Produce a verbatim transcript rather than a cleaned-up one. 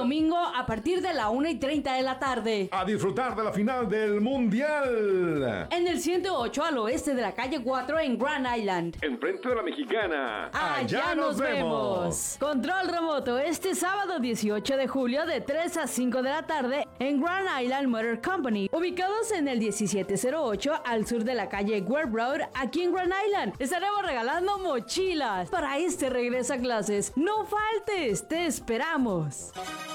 domingo a partir de la una y treinta de la tarde. A disfrutar de la final del Mundial. En el ciento ocho al oeste de la calle cuatro en Grand Island. Enfrente de la Mexicana. Allá nos vemos. Control remoto este sábado dieciocho de julio de tres a cinco de la tarde en Grand Island Motor Company, ubicados en el diecisiete cero ocho al sur de la calle Webb Road, aquí en Grand Island. Estaremos regalando mochilas para este regreso a clases. No faltes, te esperamos.